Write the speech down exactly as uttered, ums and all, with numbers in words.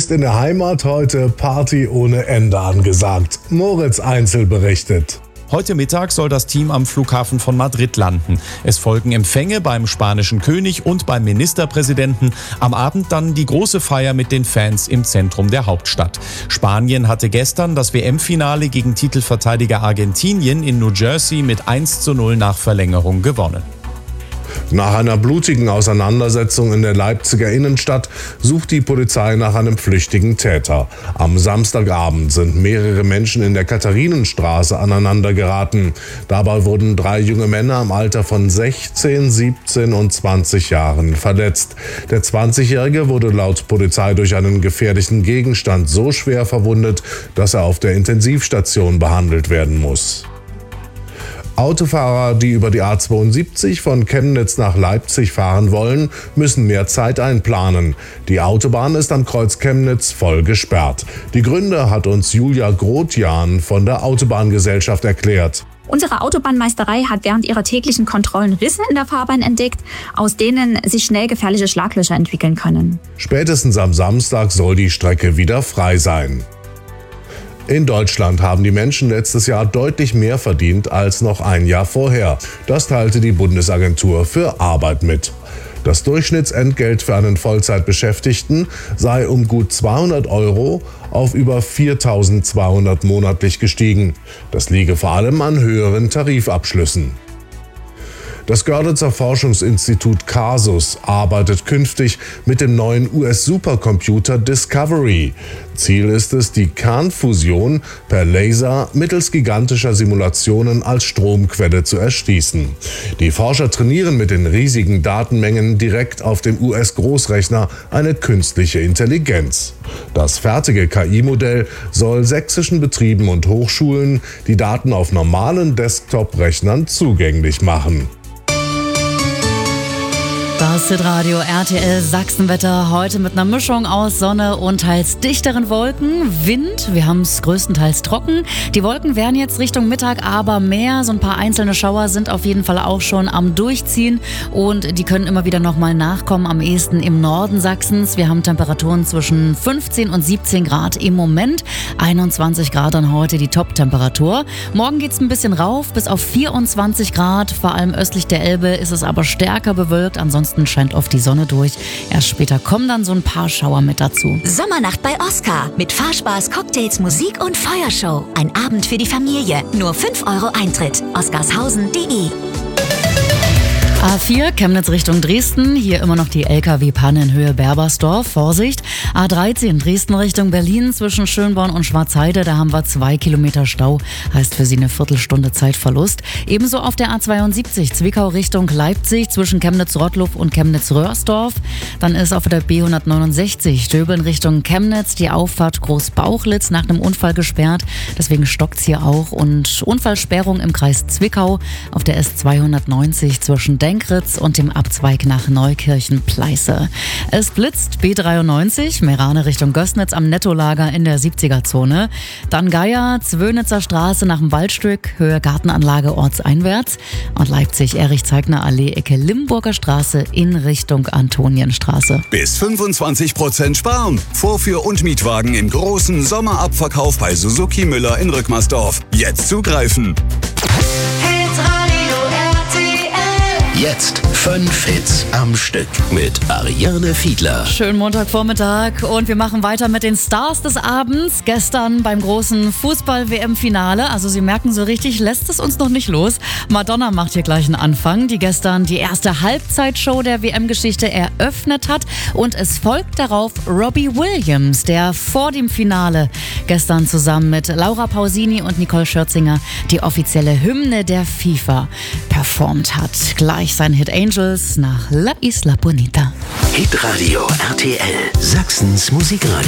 ist in der Heimat heute Party ohne Ende angesagt. Moritz Einzel berichtet. Heute Mittag soll das Team am Flughafen von Madrid landen. Es folgen Empfänge beim spanischen König und beim Ministerpräsidenten. Am Abend dann die große Feier mit den Fans im Zentrum der Hauptstadt. Spanien hatte gestern das W M-Finale gegen Titelverteidiger Argentinien in New Jersey mit eins zu null nach Verlängerung gewonnen. Nach einer blutigen Auseinandersetzung in der Leipziger Innenstadt sucht die Polizei nach einem flüchtigen Täter. Am Samstagabend sind mehrere Menschen in der Katharinenstraße aneinander geraten. Dabei wurden drei junge Männer im Alter von sechzehn, siebzehn und zwanzig Jahren verletzt. Der zwanzigjährige wurde laut Polizei durch einen gefährlichen Gegenstand so schwer verwundet, dass er auf der Intensivstation behandelt werden muss. Autofahrer, die über die A zweiundsiebzig von Chemnitz nach Leipzig fahren wollen, müssen mehr Zeit einplanen. Die Autobahn ist am Kreuz Chemnitz voll gesperrt. Die Gründe hat uns Julia Grotjan von der Autobahngesellschaft erklärt. Unsere Autobahnmeisterei hat während ihrer täglichen Kontrollen Risse in der Fahrbahn entdeckt, aus denen sich schnell gefährliche Schlaglöcher entwickeln können. Spätestens am Samstag soll die Strecke wieder frei sein. In Deutschland haben die Menschen letztes Jahr deutlich mehr verdient als noch ein Jahr vorher. Das teilte die Bundesagentur für Arbeit mit. Das Durchschnittsentgelt für einen Vollzeitbeschäftigten sei um gut zweihundert Euro auf über viertausendzweihundert monatlich gestiegen. Das liege vor allem an höheren Tarifabschlüssen. Das Görlitzer Forschungsinstitut Casus arbeitet künftig mit dem neuen U S-Supercomputer Discovery. Ziel ist es, die Kernfusion per Laser mittels gigantischer Simulationen als Stromquelle zu erschließen. Die Forscher trainieren mit den riesigen Datenmengen direkt auf dem U S-Großrechner eine künstliche Intelligenz. Das fertige K I-Modell soll sächsischen Betrieben und Hochschulen die Daten auf normalen Desktop-Rechnern zugänglich machen. Das Hitradio R T L Sachsenwetter heute mit einer Mischung aus Sonne und teils dichteren Wolken, Wind. Wir haben es größtenteils trocken. Die Wolken werden jetzt Richtung Mittag aber mehr. So ein paar einzelne Schauer sind auf jeden Fall auch schon am Durchziehen und die können immer wieder nochmal nachkommen, am ehesten im Norden Sachsens. Wir haben Temperaturen zwischen fünfzehn und siebzehn Grad im Moment. einundzwanzig Grad dann heute die Top-Temperatur. Morgen geht es ein bisschen rauf bis auf vierundzwanzig Grad. Vor allem östlich der Elbe ist es aber stärker bewölkt. Ansonsten scheint oft die Sonne durch. Erst später kommen dann so ein paar Schauer mit dazu. Sommernacht bei Oskar mit Fahrspaß, Cocktails, Musik und Feuershow. Ein Abend für die Familie. Nur fünf Euro Eintritt. oskarshausen punkt de. A vier Chemnitz Richtung Dresden, hier immer noch die L K W-Panne in Höhe Berbersdorf, Vorsicht. A dreizehn Dresden Richtung Berlin zwischen Schönborn und Schwarzheide, da haben wir zwei Kilometer Stau, heißt für Sie eine Viertelstunde Zeitverlust. Ebenso auf der A zweiundsiebzig Zwickau Richtung Leipzig zwischen Chemnitz-Rottluff und Chemnitz-Röhrsdorf. Dann ist auf der B hundertneunundsechzig Döbeln Richtung Chemnitz die Auffahrt Großbauchlitz nach einem Unfall gesperrt, deswegen stockt's hier auch. Und Unfallsperrung im Kreis Zwickau auf der S zweihundertneunzig zwischen Denkritz und dem Abzweig nach Neukirchen-Pleiße. Es blitzt B dreiundneunzig, Merane Richtung Gößnitz am Nettolager in der siebziger-Zone. Dann Geier, Zwönitzer Straße nach dem Waldstück, Höhe Gartenanlage ortseinwärts. Und Leipzig-Erich-Zeigner-Allee, Ecke Limburger Straße in Richtung Antonienstraße. Bis fünfundzwanzig Prozent sparen. Vorführ- und Mietwagen im großen Sommerabverkauf bei Suzuki Müller in Rückmersdorf. Jetzt zugreifen. Jetzt fünf Hits am Stück mit Ariane Fiedler. Schönen Montagvormittag und wir machen weiter mit den Stars des Abends. Gestern beim großen Fußball-W M-Finale, also Sie merken so richtig, lässt es uns noch nicht los. Madonna macht hier gleich einen Anfang, die gestern die erste Halbzeitshow der W M-Geschichte eröffnet hat. Und es folgt darauf Robbie Williams, der vor dem Finale gestern zusammen mit Laura Pausini und Nicole Scherzinger die offizielle Hymne der FIFA performt hat. Gleich sein Hit Angels nach La Isla Bonita. Hitradio R T L, Sachsens Musikradio.